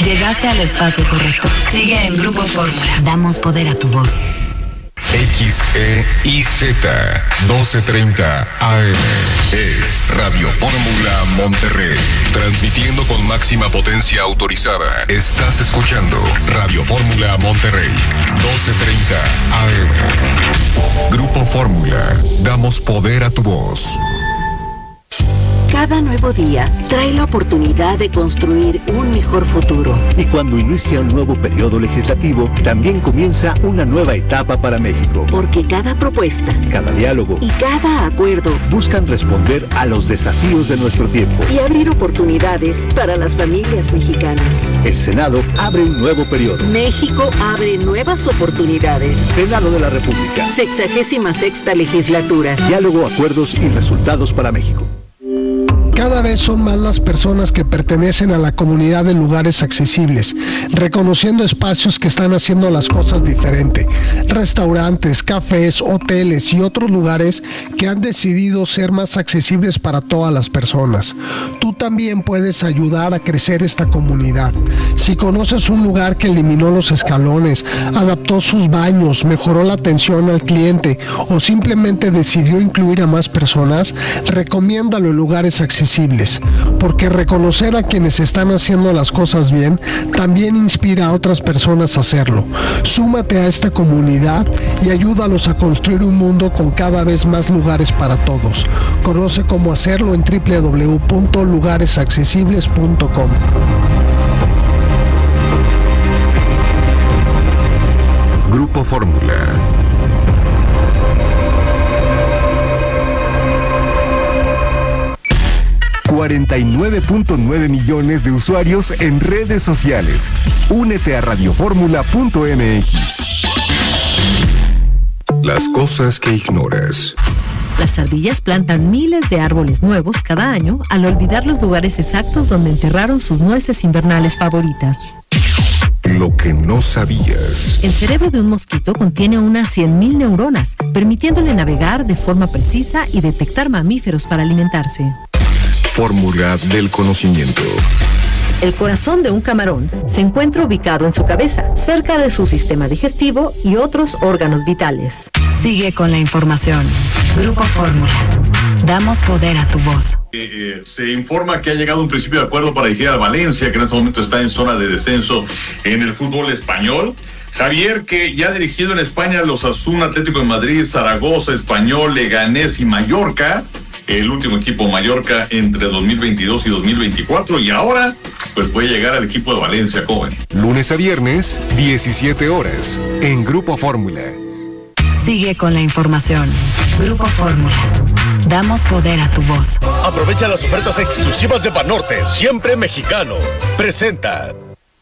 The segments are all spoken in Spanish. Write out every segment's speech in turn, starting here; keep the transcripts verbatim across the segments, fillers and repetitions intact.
Llegaste al espacio correcto. Sigue en Grupo Fórmula. Damos poder a tu voz. X E I Z doce treinta A M es Radio Fórmula Monterrey, transmitiendo con máxima potencia autorizada. Estás escuchando Radio Fórmula Monterrey, doce treinta A M. Grupo Fórmula, damos poder a tu voz. Cada nuevo día trae la oportunidad de construir un mejor futuro. Y cuando inicia un nuevo periodo legislativo, también comienza una nueva etapa para México. Porque cada propuesta, cada diálogo y cada acuerdo buscan responder a los desafíos de nuestro tiempo y abrir oportunidades para las familias mexicanas. El Senado abre un nuevo periodo. México abre nuevas oportunidades. Senado de la República. Sexagésima sexta legislatura. Diálogo, acuerdos y resultados para México. Cada vez son más las personas que pertenecen a la comunidad de lugares accesibles, reconociendo espacios que están haciendo las cosas diferente. Restaurantes, cafés, hoteles y otros lugares que han decidido ser más accesibles para todas las personas. Tú también puedes ayudar a crecer esta comunidad. Si conoces un lugar que eliminó los escalones, adaptó sus baños, mejoró la atención al cliente o simplemente decidió incluir a más personas, recomiéndalo en lugares accesibles. Porque reconocer a quienes están haciendo las cosas bien también inspira a otras personas a hacerlo. Súmate a esta comunidad y ayúdalos a construir un mundo con cada vez más lugares para todos. Conoce cómo hacerlo en doble u doble u doble u punto lugares accesibles punto com. Grupo Fórmula. cuarenta y nueve punto nueve millones de usuarios en redes sociales. Únete a radio fórmula punto m x. Las cosas que ignoras. Las ardillas plantan miles de árboles nuevos cada año al olvidar los lugares exactos donde enterraron sus nueces invernales favoritas. Lo que no sabías. El cerebro de un mosquito contiene unas cien mil neuronas, permitiéndole navegar de forma precisa y detectar mamíferos para alimentarse. Fórmula del conocimiento. El corazón de un camarón se encuentra ubicado en su cabeza, cerca de su sistema digestivo y otros órganos vitales. Sigue con la información. Grupo Fórmula. Damos poder a tu voz. Eh, eh, se informa que ha llegado un principio de acuerdo para dirigir al Valencia, que en este momento está en zona de descenso en el fútbol español. Javier, que ya ha dirigido en España los Osasuna, Atlético de Madrid, Zaragoza, Español, Leganés y Mallorca. El último equipo Mallorca entre dos mil veintidós y dos mil veinticuatro, y ahora pues puede llegar al equipo de Valencia, joven. Lunes a viernes, diecisiete horas, en Grupo Fórmula. Sigue con la información. Grupo Fórmula. Damos poder a tu voz. Aprovecha las ofertas exclusivas de Banorte, siempre mexicano. Presenta.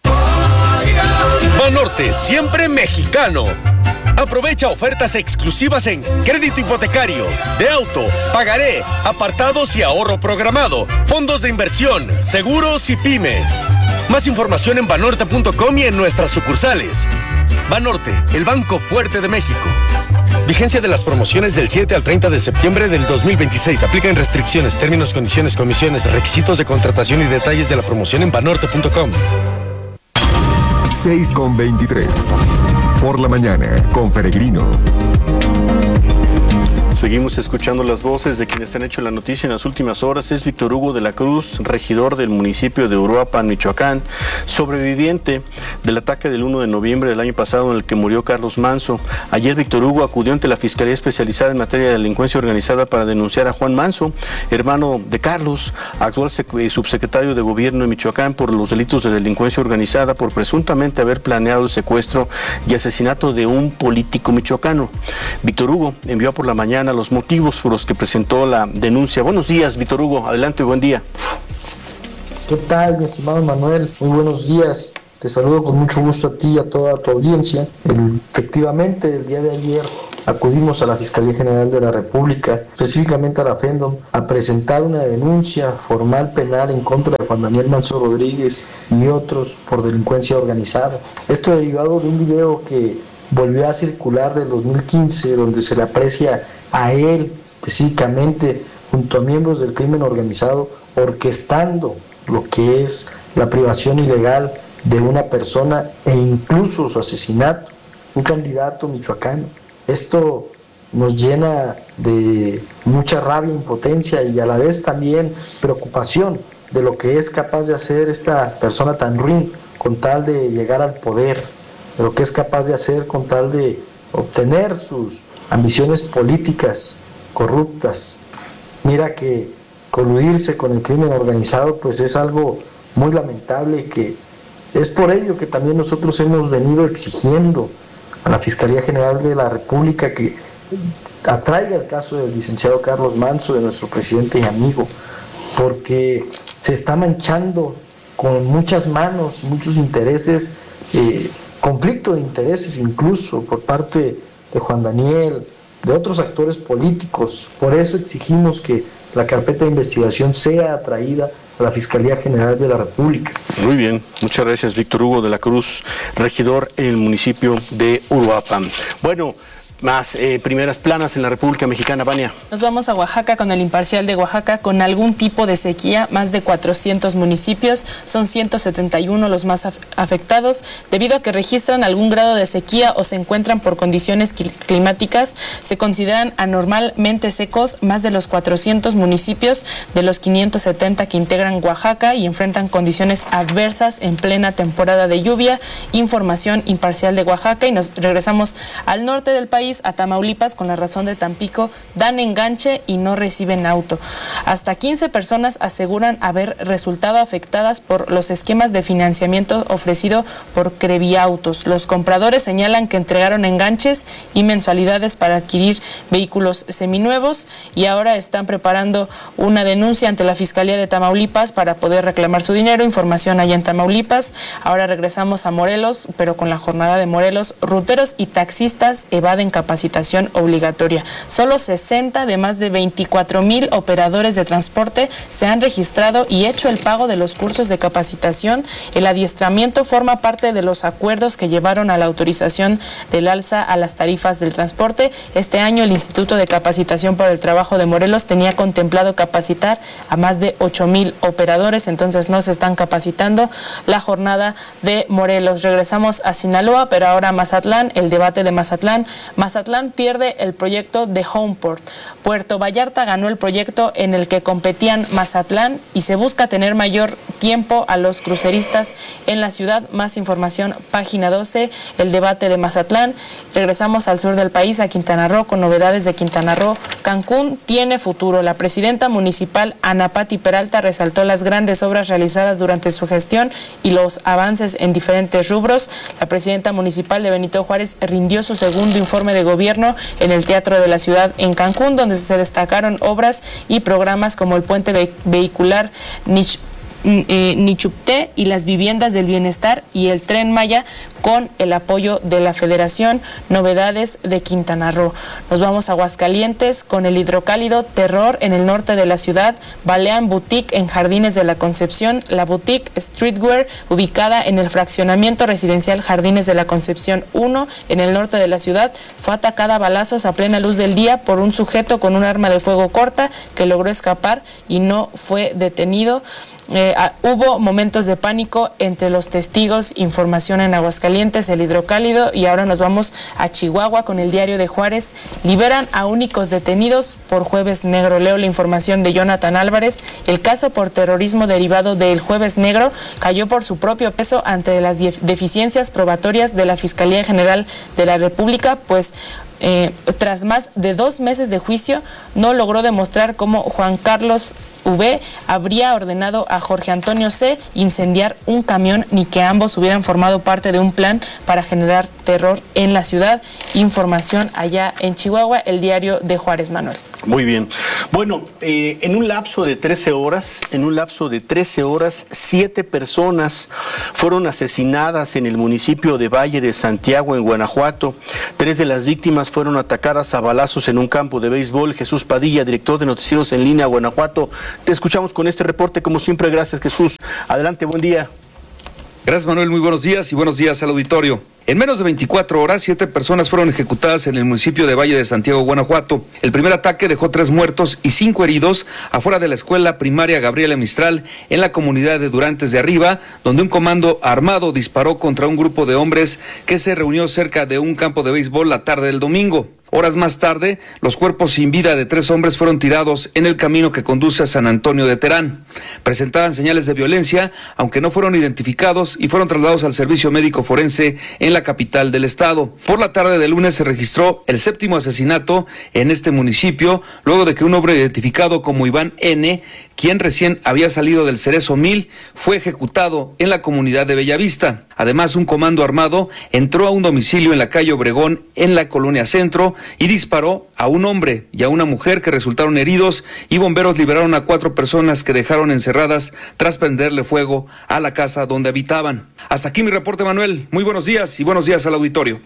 Banorte, siempre mexicano. Aprovecha ofertas exclusivas en crédito hipotecario, de auto, pagaré, apartados y ahorro programado, fondos de inversión, seguros y pyme. Más información en banorte punto com y en nuestras sucursales. Banorte, el banco fuerte de México. Vigencia de las promociones del siete al treinta de septiembre del dos mil veintiséis. Aplican restricciones, términos, condiciones, comisiones, requisitos de contratación y detalles de la promoción en banorte punto com. seis con veintitrés. Por la mañana, con Peregrino. Seguimos escuchando las voces de quienes han hecho la noticia en las últimas horas. Es Víctor Hugo de la Cruz, regidor del municipio de Uruapan, Michoacán, sobreviviente del ataque del uno de noviembre del año pasado en el que murió Carlos Manso. Ayer Víctor Hugo acudió ante la Fiscalía Especializada en Materia de Delincuencia Organizada para denunciar a Juan Manso, hermano de Carlos, actual subsecretario de Gobierno de Michoacán, por los delitos de delincuencia organizada, por presuntamente haber planeado el secuestro y asesinato de un político michoacano. Víctor Hugo envió por la mañana los motivos por los que presentó la denuncia. Buenos días, Víctor Hugo. Adelante, buen día. ¿Qué tal, mi estimado Manuel? Muy buenos días. Te saludo con mucho gusto a ti y a toda tu audiencia. El, efectivamente, el día de ayer acudimos a la Fiscalía General de la República, específicamente a la FENDOM, a presentar una denuncia formal penal en contra de Juan Daniel Manso Rodríguez y otros por delincuencia organizada. Esto derivado de un video que volvió a circular del dos mil quince, donde se le aprecia a él específicamente junto a miembros del crimen organizado orquestando lo que es la privación ilegal de una persona e incluso su asesinato, un candidato michoacano. Esto nos llena de mucha rabia, impotencia y a la vez también preocupación de lo que es capaz de hacer esta persona tan ruin con tal de llegar al poder, de lo que es capaz de hacer con tal de obtener sus ambiciones políticas corruptas. Mira que coludirse con el crimen organizado pues es algo muy lamentable, que es por ello que también nosotros hemos venido exigiendo a la Fiscalía General de la República que atraiga el caso del licenciado Carlos Manso, de nuestro presidente y amigo, porque se está manchando con muchas manos, muchos intereses, eh, conflicto de intereses incluso por parte de Juan Daniel, de otros actores políticos. Por eso exigimos que la carpeta de investigación sea atraída a la Fiscalía General de la República. Muy bien, muchas gracias, Víctor Hugo de la Cruz, regidor en el municipio de Uruapan. Bueno, más eh, primeras planas en la República Mexicana, Vania. Nos vamos a Oaxaca con el Imparcial de Oaxaca, con algún tipo de sequía, más de cuatrocientos municipios, son ciento setenta y uno los más af afectados, debido a que registran algún grado de sequía o se encuentran por condiciones climáticas. Se consideran anormalmente secos más de los cuatrocientos municipios de los quinientos setenta que integran Oaxaca y enfrentan condiciones adversas en plena temporada de lluvia. Información Imparcial de Oaxaca. Y nos regresamos al norte del país, a Tamaulipas, con la razón de Tampico. Dan enganche y no reciben auto. Hasta quince personas aseguran haber resultado afectadas por los esquemas de financiamiento ofrecido por Creviautos. Los compradores señalan que entregaron enganches y mensualidades para adquirir vehículos seminuevos y ahora están preparando una denuncia ante la Fiscalía de Tamaulipas para poder reclamar su dinero. Información allá en Tamaulipas. Ahora regresamos a Morelos, pero con la jornada de Morelos. Ruteros y taxistas evaden capacitación obligatoria. Solo sesenta de más de veinticuatro mil operadores de transporte se han registrado y hecho el pago de los cursos de capacitación. El adiestramiento forma parte de los acuerdos que llevaron a la autorización del alza a las tarifas del transporte. Este año el Instituto de Capacitación para el Trabajo de Morelos tenía contemplado capacitar a más de ocho mil operadores, entonces no se están capacitando. La jornada de Morelos. Regresamos a Sinaloa, pero ahora a Mazatlán, el debate de Mazatlán. Mazatlán pierde el proyecto de Homeport. Puerto Vallarta ganó el proyecto en el que competían Mazatlán y se busca tener mayor tiempo a los cruceristas en la ciudad. Más información, página doce, el debate de Mazatlán. Regresamos al sur del país, a Quintana Roo, con novedades de Quintana Roo. Cancún tiene futuro. La presidenta municipal, Ana Pati Peralta, resaltó las grandes obras realizadas durante su gestión y los avances en diferentes rubros. La presidenta municipal de Benito Juárez rindió su segundo informe de gobierno en el Teatro de la Ciudad en Cancún, donde se destacaron obras y programas como el puente ve vehicular Nich Eh, Nichupté y las viviendas del bienestar y el Tren Maya, con el apoyo de la Federación. Novedades de Quintana Roo. Nos vamos a Aguascalientes con el hidrocálido terror en el norte de la ciudad. Balean Boutique en Jardines de la Concepción. La boutique Streetwear, ubicada en el fraccionamiento residencial Jardines de la Concepción uno en el norte de la ciudad, fue atacada a balazos a plena luz del día por un sujeto con un arma de fuego corta que logró escapar y no fue detenido. Eh, ah, hubo momentos de pánico entre los testigos. Información en Aguascalientes, el hidrocálido. Y ahora nos vamos a Chihuahua con el Diario de Juárez. Liberan a únicos detenidos por Jueves Negro. Leo la información de Jonathan Álvarez. El caso por terrorismo derivado del Jueves Negro cayó por su propio peso ante las deficiencias probatorias de la Fiscalía General de la República, pues eh, tras más de dos meses de juicio no logró demostrar cómo Juan Carlos V habría ordenado a Jorge Antonio C incendiar un camión, ni que ambos hubieran formado parte de un plan para generar terror en la ciudad. Información allá en Chihuahua, el Diario de Juárez, Manuel. Muy bien. Bueno, eh, en un lapso de trece horas, en un lapso de trece horas, siete personas fueron asesinadas en el municipio de Valle de Santiago, en Guanajuato. Tres de las víctimas fueron atacadas a balazos en un campo de béisbol. Jesús Padilla, director de Noticieros en Línea, Guanajuato. Te escuchamos con este reporte, como siempre. Gracias, Jesús. Adelante, buen día. Gracias, Manuel, muy buenos días y buenos días al auditorio. En menos de veinticuatro horas, siete personas fueron ejecutadas en el municipio de Valle de Santiago, Guanajuato. El primer ataque dejó tres muertos y cinco heridos afuera de la escuela primaria Gabriela Mistral, en la comunidad de Durantes de Arriba, donde un comando armado disparó contra un grupo de hombres que se reunió cerca de un campo de béisbol la tarde del domingo. Horas más tarde, los cuerpos sin vida de tres hombres fueron tirados en el camino que conduce a San Antonio de Terán. Presentaban señales de violencia, aunque no fueron identificados y fueron trasladados al servicio médico forense en la capital del estado. Por la tarde del lunes se registró el séptimo asesinato en este municipio, luego de que un hombre identificado como Iván N., quien recién había salido del Cerezo Mil, fue ejecutado en la comunidad de Bellavista. Además, un comando armado entró a un domicilio en la calle Obregón, en la colonia Centro, y disparó a un hombre y a una mujer que resultaron heridos, y bomberos liberaron a cuatro personas que dejaron encerradas tras prenderle fuego a la casa donde habitaban. Hasta aquí mi reporte, Manuel. Muy buenos días y buenos días al auditorio.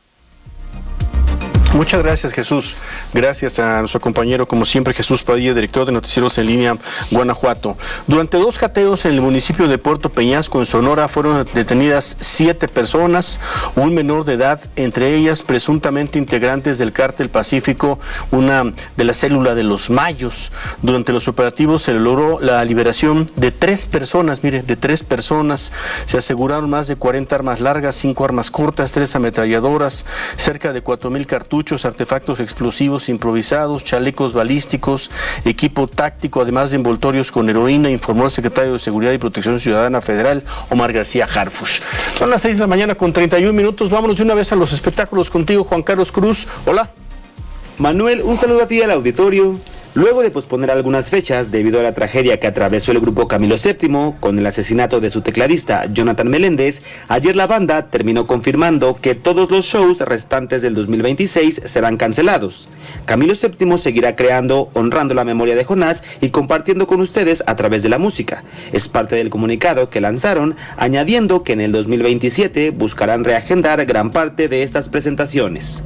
Muchas gracias, Jesús. Gracias a nuestro compañero, como siempre, Jesús Padilla, director de Noticieros en Línea, Guanajuato. Durante dos cateos en el municipio de Puerto Peñasco, en Sonora, fueron detenidas siete personas, un menor de edad, entre ellas presuntamente integrantes del Cártel Pacífico, una de la célula de los Mayos. Durante los operativos se logró la liberación de tres personas, mire, de tres personas. Se aseguraron más de cuarenta armas largas, cinco armas cortas, tres ametralladoras, cerca de cuatro mil cartuchos, artefactos explosivos improvisados, chalecos balísticos, equipo táctico, además de envoltorios con heroína, informó el secretario de Seguridad y Protección Ciudadana Federal, Omar García Harfuch. Son las seis de la mañana con treinta y un minutos. Vámonos de una vez a los espectáculos contigo, Juan Carlos Cruz. Hola. Manuel, un saludo a ti al auditorio. Luego de posponer algunas fechas debido a la tragedia que atravesó el grupo Camilo séptimo con el asesinato de su tecladista Jonathan Meléndez, ayer la banda terminó confirmando que todos los shows restantes del dos mil veintiséis serán cancelados. Camilo séptimo seguirá creando, honrando la memoria de Jonás y compartiendo con ustedes a través de la música. Es parte del comunicado que lanzaron, añadiendo que en el dos mil veintisiete buscarán reagendar gran parte de estas presentaciones.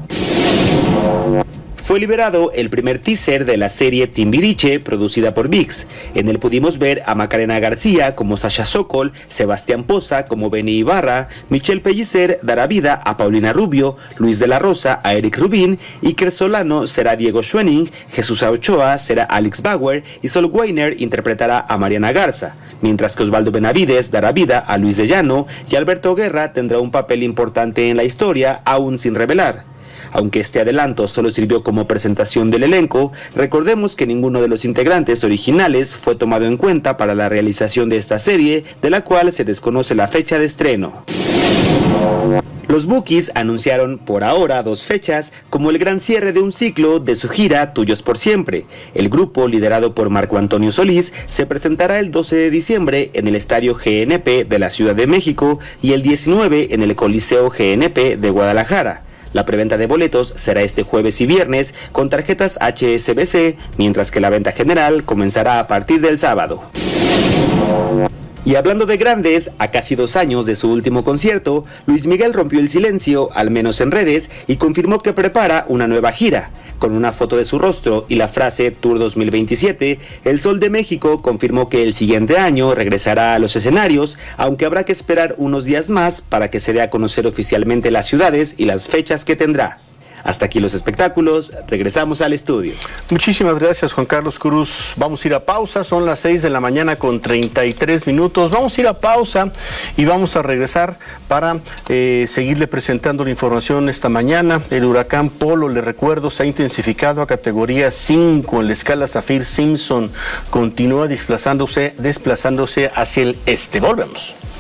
Fue liberado el primer teaser de la serie Timbiriche, producida por ViX. En él pudimos ver a Macarena García como Sasha Sokol, Sebastián Poza como Benny Ibarra, Michelle Pellicer dará vida a Paulina Rubio, Luis de la Rosa a Eric Rubín, Iker Solano será Diego Schwenning, Jesús Ochoa será Alex Bauer y Sol Weiner interpretará a Mariana Garza, mientras que Osvaldo Benavides dará vida a Luis de Llano y Alberto Guerra tendrá un papel importante en la historia, aún sin revelar. Aunque este adelanto solo sirvió como presentación del elenco, recordemos que ninguno de los integrantes originales fue tomado en cuenta para la realización de esta serie, de la cual se desconoce la fecha de estreno. Los Bukis anunciaron por ahora dos fechas como el gran cierre de un ciclo de su gira Tuyos por Siempre. El grupo, liderado por Marco Antonio Solís, se presentará el doce de diciembre en el Estadio G N P de la Ciudad de México y el diecinueve en el Coliseo G N P de Guadalajara. La preventa de boletos será este jueves y viernes con tarjetas H S B C, mientras que la venta general comenzará a partir del sábado. Y hablando de grandes, a casi dos años de su último concierto, Luis Miguel rompió el silencio, al menos en redes, y confirmó que prepara una nueva gira. Con una foto de su rostro y la frase Tour dos mil veintisiete, el Sol de México confirmó que el siguiente año regresará a los escenarios, aunque habrá que esperar unos días más para que se dé a conocer oficialmente las ciudades y las fechas que tendrá. Hasta aquí los espectáculos, regresamos al estudio. Muchísimas gracias, Juan Carlos Cruz. Vamos a ir a pausa, son las seis de la mañana con treinta y tres minutos. Vamos a ir a pausa y vamos a regresar para eh, seguirle presentando la información esta mañana. El huracán Polo, le recuerdo, se ha intensificado a categoría cinco en la escala Saffir-Simpson. Continúa desplazándose, desplazándose hacia el este. Volvemos.